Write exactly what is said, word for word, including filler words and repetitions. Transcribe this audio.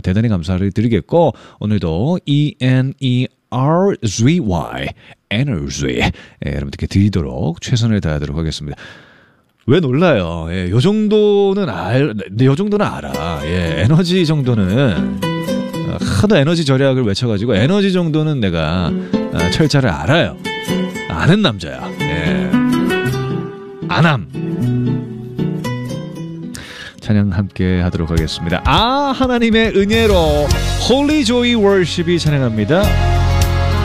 대단히 감사를 드리겠고 오늘도 E N E R Z Y 에너지 예, 여러분들께 드리도록 최선을 다하도록 하겠습니다. 왜 놀라요? 예, 요 정도는 알, 네, 요 정도는 알아. 예, 에너지 정도는 하도 에너지 절약을 외쳐가지고 에너지 정도는 내가 아, 철자를 알아요. 아는 남자야. 예, 안함. 찬양 함께 하도록 하겠습니다. 아 하나님의 은혜로 홀리 조이 월십이 찬양합니다.